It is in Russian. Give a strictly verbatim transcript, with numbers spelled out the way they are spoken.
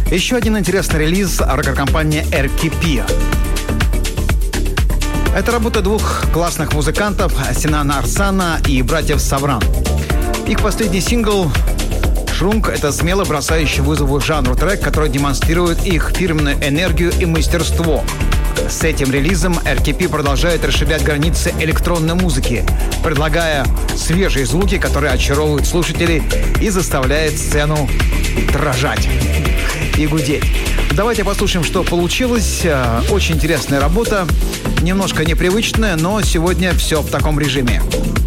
Еще один интересный релиз рокер-компании эр кей пи. Это работа двух классных музыкантов Синана Арсана и братьев Савран. Их последний сингл «Шрунг» — это смело бросающий вызов жанру трек, который демонстрирует их фирменную энергию и мастерство. С этим релизом эр кей пи продолжает расширять границы электронной музыки, предлагая свежие звуки, которые очаровывают слушателей и заставляют сцену дрожать и гудеть. Давайте послушаем, что получилось. Очень интересная работа, немножко непривычная, но сегодня все в таком режиме.